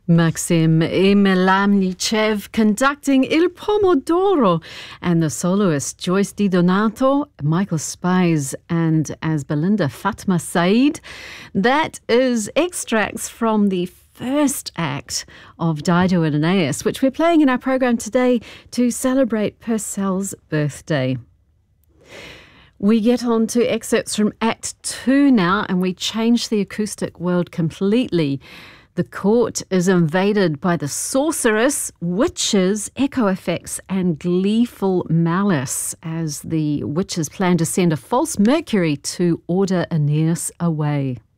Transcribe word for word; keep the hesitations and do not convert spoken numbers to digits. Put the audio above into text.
Maxim Emelamnichev conducting Il Pomodoro, and the soloist Joyce DiDonato, Michael Spies, and as Belinda Fatma Said. That is extracts from the first act of Dido and Aeneas, which we're playing in our program today to celebrate Purcell's birthday. We get on to excerpts from Act Two now, and we change the acoustic world completely. The court is invaded by the sorceress, witches, echo effects, and gleeful malice as the witches plan to send a false Mercury to order Aeneas away.